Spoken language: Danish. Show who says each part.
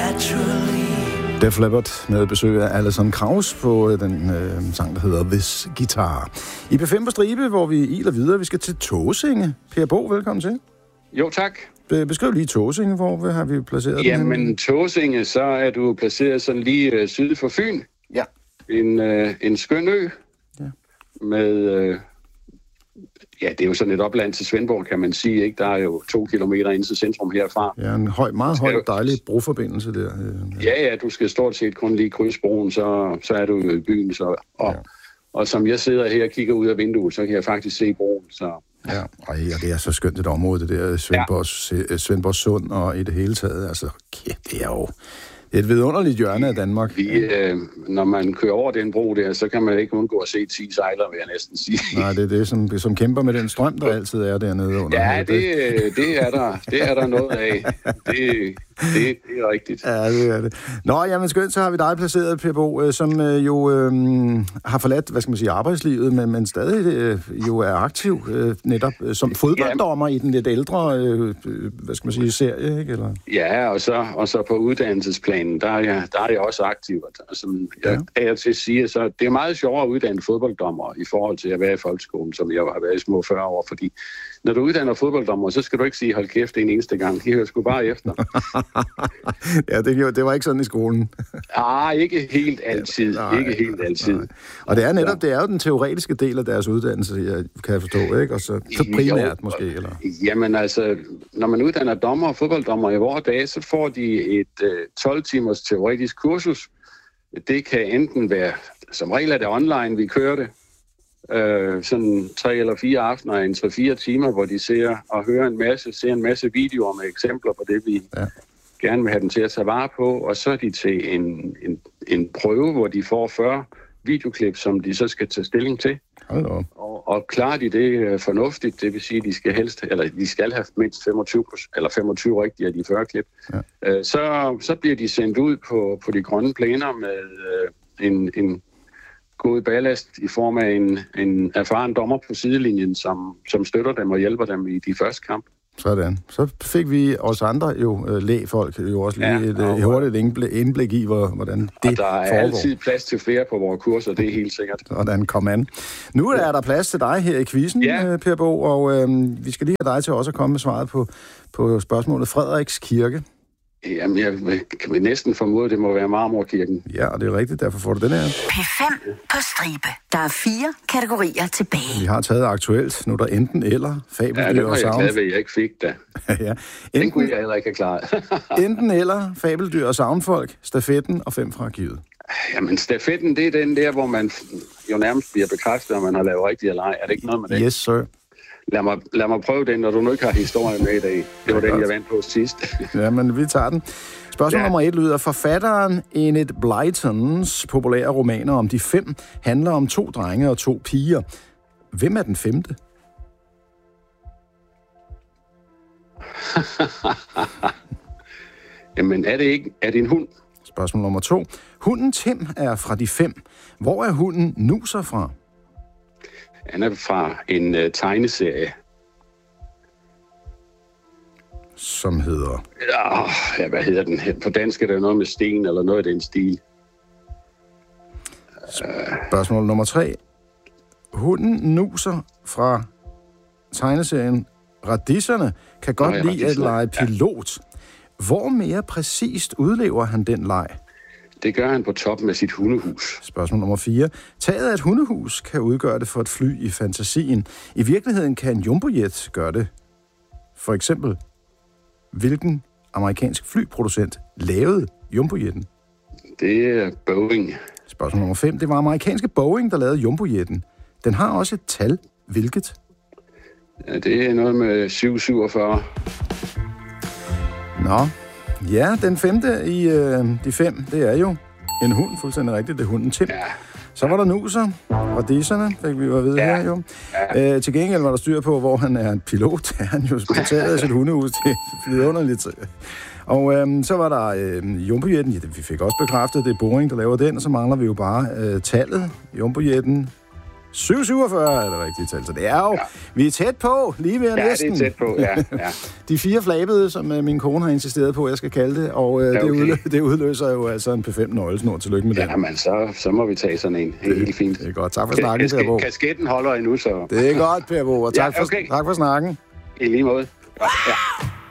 Speaker 1: Def Leppard med besøg af Alison Krauss på den sang, der hedder This Guitar. I P5 på stribe, hvor vi iler videre. Vi skal til Tåsinge. Per Bo, velkommen til.
Speaker 2: Jo, tak.
Speaker 1: Beskriv lige Tåsinge. Hvor har vi placeret den?
Speaker 2: Jamen, Tåsinge, så er du placeret sådan lige syd for Fyn.
Speaker 1: Ja.
Speaker 2: En skøn ø.
Speaker 1: Ja.
Speaker 2: Med... Ja, det er jo sådan et opland til Svendborg, kan man sige, ikke? Der er jo 2 kilometer ind til centrum herfra.
Speaker 1: Ja, en meget høj, dejlig broforbindelse der.
Speaker 2: Ja, du skal stort set kun lige krydse broen, så er du i byen. Og som jeg sidder her og kigger ud af vinduet, så kan jeg faktisk se broen. Så.
Speaker 1: Ja, og det er så skønt et område, det der Svendborg Sund og i det hele taget. Altså, det er jo... Det er et vidunderligt hjørne af Danmark.
Speaker 2: Når man kører over den bro der, så kan man ikke undgå at se 10 sejlere, vil jeg næsten sige.
Speaker 1: Nej, det er det, som kæmper med den strøm, der altid er dernede under.
Speaker 2: Ja, det er der noget af. Det er rigtigt.
Speaker 1: Ja, det er det. Nå, jamen skønt, så har vi dig placeret, Per Bo, som jo har forladt, hvad skal man sige, arbejdslivet, men stadig jo er aktiv netop som fodbolddommer i den lidt ældre, hvad skal man sige, serie, ikke? Eller?
Speaker 2: Ja, og så på uddannelsesplanen, der er jeg også aktiv. Som jeg af og til siger, så det er meget sjovere at uddanne fodbolddommer i forhold til at være i folkeskolen, som jeg har været i små 40 år, fordi når du uddanner fodbolddommer, så skal du ikke sige, hold kæft en eneste gang. De hører sgu bare efter.
Speaker 1: Ja, det var ikke sådan i skolen.
Speaker 2: Ikke helt altid. Nej.
Speaker 1: Og det er netop, det er jo den teoretiske del af deres uddannelse, jeg kan forstå, ikke? Og så primært måske, eller?
Speaker 2: Jamen altså, når man uddanner dommer og fodbolddommer i vores dage, så får de et 12-timers teoretisk kursus. Det kan enten være, som regel er det online, vi kører det, sådan 3 eller 4 aftener, en 3-4 timer, hvor de ser og hører en masse videoer med eksempler på det, vi gerne vil have dem til at tage vare på, og så er de til en prøve, hvor de får 40 videoklip, som de så skal tage stilling til. Og klarer de det fornuftigt, det vil sige, at de skal have mindst 25 rigtige af de 40 klip, så bliver de sendt ud på de grønne plæner med en god ballast i form af en erfaren dommer på sidelinjen, som støtter dem og hjælper dem i de første kamp.
Speaker 1: Sådan. Så fik vi os andre lægfolk jo også lige et hurtigt indblik i, hvordan det foregår.
Speaker 2: Og der er altid plads til flere på vores kurser, det er helt sikkert.
Speaker 1: Hvordan kom an. Nu er der plads til dig her i quizzen, Per Bo, og vi skal lige have dig til også at komme med svaret på spørgsmålet Frederiks Kirke.
Speaker 2: Jamen, jeg kan næsten formode, at det må være Marmorkirken.
Speaker 1: Ja, og det er rigtigt, derfor får du den her.
Speaker 3: P5 på stribe. Der er 4 kategorier tilbage.
Speaker 1: Vi har taget aktuelt. Nu er der enten eller, fabeldyr og savnfolk.
Speaker 2: Ja, det var jeg glad ved, at jeg ikke fik da.
Speaker 1: Ja.
Speaker 2: Den kunne jeg heller ikke have klaret.
Speaker 1: Enten eller, fabeldyr og savnfolk, stafetten og 5 fra arkivet.
Speaker 2: Jamen, stafetten, det er den der, hvor man jo nærmest bliver bekræftet, at man har lavet rigtigt eller ej. Er det ikke noget med det?
Speaker 1: Yes, sir.
Speaker 2: Lad mig prøve den, når du nu ikke har historien med i dag. Det var den, jeg vandt på sidst.
Speaker 1: Jamen, vi tager den. Spørgsmål nummer 1 lyder: forfatteren Enid Blytons populære romaner om de 5 handler om 2 drenge og 2 piger. Hvem er den 5.?
Speaker 2: Jamen, er det en hund?
Speaker 1: Spørgsmål nummer 2. Hunden Tim er fra de 5. Hvor er hunden Nuser fra?
Speaker 2: Han er fra en tegneserie.
Speaker 1: Som hedder?
Speaker 2: Ja, hvad hedder den? På dansk er der noget med sten, eller noget af den stil.
Speaker 1: Spørgsmål nummer 3. Hunden Nuser fra tegneserien Radisserne kan godt lide at lege pilot. Hvor mere præcist udlever han den leg?
Speaker 2: Det gør han på toppen af sit hundehus.
Speaker 1: Spørgsmål nummer 4. Taget af et hundehus kan udgøre det for et fly i fantasien. I virkeligheden kan en jumbojet gøre det. For eksempel, hvilken amerikansk flyproducent lavede jumbojetten?
Speaker 2: Det er Boeing.
Speaker 1: Spørgsmål nummer 5. Det var amerikanske Boeing, der lavede jumbojetten. Den har også et tal. Hvilket?
Speaker 2: Ja, det er noget med 747.
Speaker 1: Nå, ja, den 5. i de 5, det er jo en hund, fuldstændig rigtigt. Det er hunden Tim. Ja. Så var der Nuser, Radisserne, fik vi jo at vide her jo. Ja. Til gengæld var der styr på, hvor han er en pilot. Han jo taget af sit hundehus til vidunderligt. Og så var der jumbojetten. Ja, vi fik også bekræftet, det er Boeing, der laver den. Og så mangler vi jo bare tallet. Jumbojetten 747 er det rigtige tal, så det er jo... Ja. Vi er tæt på, lige ved næsten.
Speaker 2: Ja, det er tæt på, ja.
Speaker 1: De 4 flabede, som min kone har insisteret på, jeg skal kalde det, og det udløser jo altså en P5-nøglesnor. Tillykke med det.
Speaker 2: Jamen, så må vi tage sådan en. Helt fint.
Speaker 1: Det er godt. Tak for snakken, Per Bo.
Speaker 2: Kasketten holder endnu, så...
Speaker 1: Det er godt, Per Bo, og tak for snakken.
Speaker 2: I lige måde. Ja.